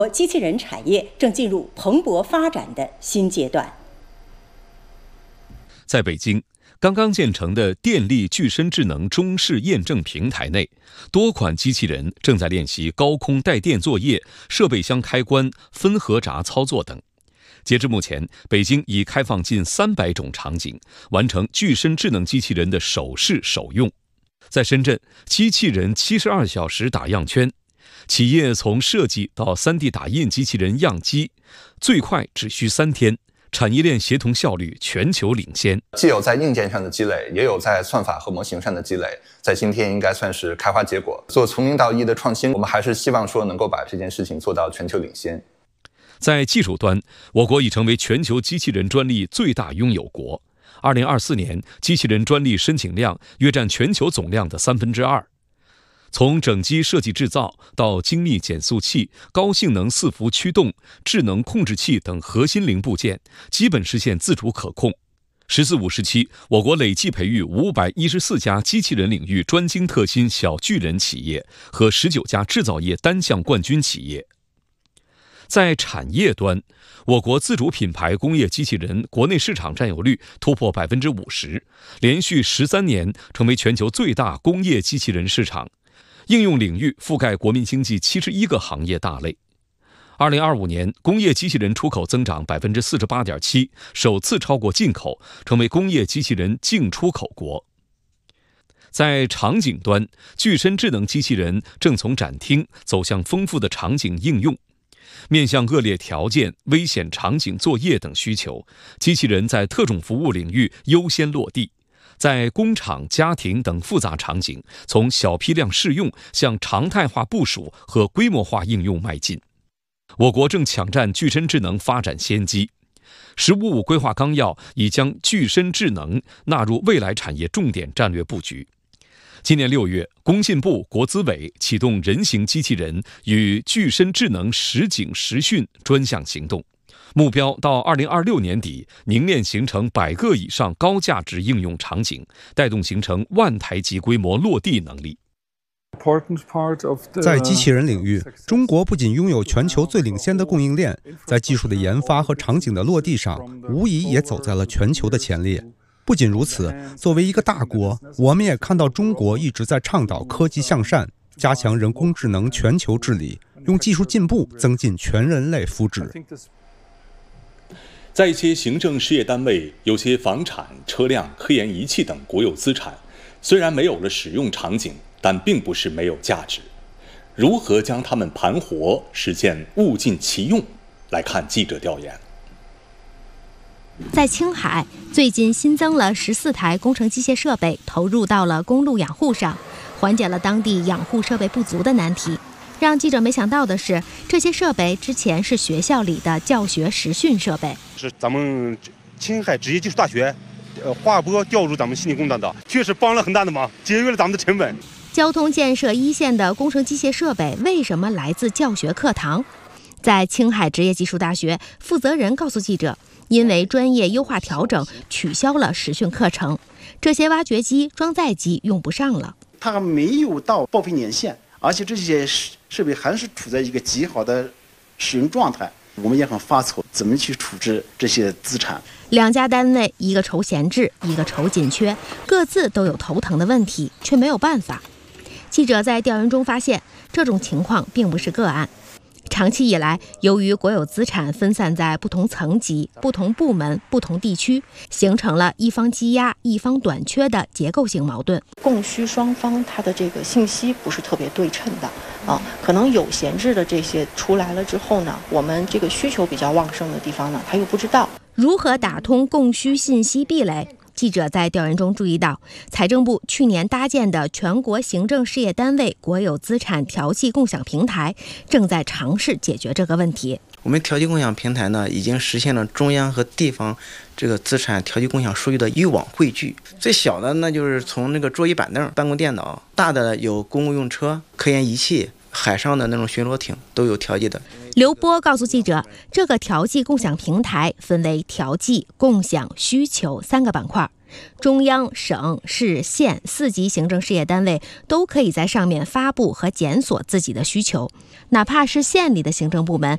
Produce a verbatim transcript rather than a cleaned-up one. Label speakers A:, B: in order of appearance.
A: 机器人产业正进入蓬勃发展的新阶段。
B: 在北京，刚刚建成的电力具身智能中试验证平台内，多款机器人正在练习高空带电作业、设备箱开关、分合闸操作等。截至目前，北京已开放近三百种场景，完成具身智能机器人的首试首用。在深圳，机器人七十二小时打样圈，企业从设计到 三 D 打印机器人样机，最快只需三天。产业链协同效率全球领先，
C: 既有在硬件上的积累，也有在算法和模型上的积累，在今天应该算是开花结果。做从零到一的创新，我们还是希望说能够把这件事情做到全球领先。
B: 在技术端，我国已成为全球机器人专利最大拥有国。二零二四年，机器人专利申请量约占全球总量的三分之二。从整机设计制造到精密减速器、高性能伺服驱动、智能控制器等核心零部件，基本实现自主可控。十四五时期，我国累计培育五百一十四家机器人领域专精特新小巨人企业和十九家制造业单项冠军企业。在产业端，我国自主品牌工业机器人国内市场占有率突破百分之五十，连续十三年成为全球最大工业机器人市场。应用领域覆盖国民经济七十一个行业大类。二零二五年，工业机器人出口增长百分之四十八点七，首次超过进口，成为工业机器人净出口国。在场景端，具身智能机器人正从展厅走向丰富的场景应用。面向恶劣条件、危险场景作业等需求，机器人在特种服务领域优先落地。在工厂、家庭等复杂场景，从小批量试用向常态化部署和规模化应用迈进。我国正抢占具身智能发展先机。十五五规划纲要已将具身智能纳入未来产业重点战略布局。今年六月，工信部、国资委启动人形机器人与具身智能实景实训专项行动。目标到二零二六年底凝练形成百个以上高价值应用场景，带动形成万台级规模落地能力。
D: 在机器人领域，中国不仅拥有全球最领先的供应链，在技术的研发和场景的落地上，无疑也走在了全球的前列。不仅如此，作为一个大国，我们也看到中国一直在倡导科技向善，加强人工智能全球治理，用技术进步增进全人类福祉。
E: 在一些行政事业单位，有些房产、车辆、科研仪器等国有资产，虽然没有了使用场景，但并不是没有价值。如何将它们盘活，实现物尽其用？来看记者调研。
F: 在青海，最近新增了十四台工程机械设备投入到了公路养护上，缓解了当地养护设备不足的难题。让记者没想到的是，这些设备之前是学校里的教学实训设备。
G: 是咱们青海职业技术大学，呃，划拨调入咱们信息工厂的，确实帮了很大的忙，节约了咱们的成本。
F: 交通建设一线的工程机械设备为什么来自教学课堂？在青海职业技术大学，负责人告诉记者，因为专业优化调整，取消了实训课程，这些挖掘机、装载机用不上了。
H: 它还没有到报废年限，而且这些设备还是处在一个极好的使用状态，我们也很发愁怎么去处置这些资产。
F: 两家单位，一个愁闲置，一个愁紧缺，各自都有头疼的问题，却没有办法。记者在调研中发现，这种情况并不是个案。长期以来，由于国有资产分散在不同层级、不同部门、不同地区，形成了一方积压、一方短缺的结构性矛盾。
I: 供需双方它的这个信息不是特别对称的啊，可能有闲置的这些出来了之后呢，我们这个需求比较旺盛的地方呢，他又不知道
F: 如何打通供需信息壁垒。记者在调研中注意到，财政部去年搭建的全国行政事业单位国有资产调剂共享平台，正在尝试解决这个问题。
J: 我们调剂共享平台呢，已经实现了中央和地方这个资产调剂共享数据的一网汇聚。最小的那就是从那个桌椅板凳、办公电脑，大的有公共用车、科研仪器、海上的那种巡逻艇都有调剂的。
F: 刘波告诉记者，这个调剂共享平台分为调剂、共享、需求三个板块，中央、省、市、县四级行政事业单位都可以在上面发布和检索自己的需求，哪怕是县里的行政部门